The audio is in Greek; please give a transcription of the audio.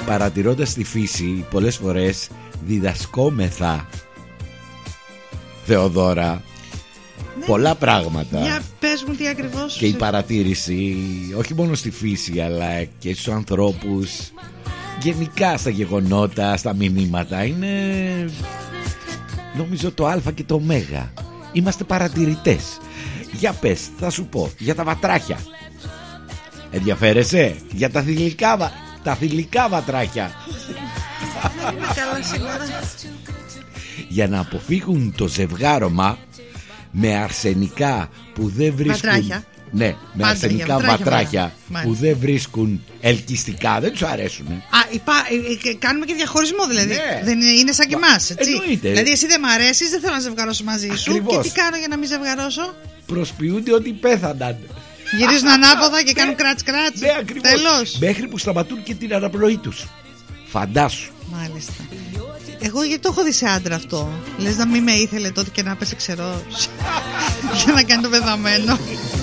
παρατηρώντας τη φύση πολλές φορές διδασκόμεθα, Θεοδώρα, ναι, πολλά πράγματα. Για πες μου τι ακριβώς. Και η παρατήρηση όχι μόνο στη φύση αλλά και στους ανθρώπους, γενικά στα γεγονότα, στα μηνύματα, είναι νομίζω το α και το ω. Είμαστε παρατηρητές. Για πες, θα σου πω για τα βατράχια. Ενδιαφέρεσαι για τα θηλυκά βατράχια? Δεν είμαι καλά σίγουρα. Για να αποφύγουν το ζευγάρωμα με αρσενικά που δεν βρίσκουν. Βατράχια. Ναι, με πάντα αρσενικά βατράχια που δεν βρίσκουν ελκυστικά, δεν τους αρέσουν. Κάνουμε και διαχωρισμό δηλαδή. Ναι. Δεν είναι σαν και εμάς, έτσι. Εννοείται. Δηλαδή εσύ δεν μ' αρέσεις, δεν θέλω να ζευγαρώσω μαζί σου. Ακριβώς. Και τι κάνω για να μην ζευγαρώσω? Προσποιούνται ότι πέθαναν. Γυρίζουν ανάποδα και κάνουν κράτς κράτς. Ναι, ακριβώς. Τέλος. Μέχρι που σταματούν και την αναπνοή τους. Φαντάσου. Μάλιστα. Εγώ γιατί το έχω δει σε άντρα αυτό. Λες να μην με ήθελε τότε και να πέσει ξερός για να κάνει το πεθαμένο.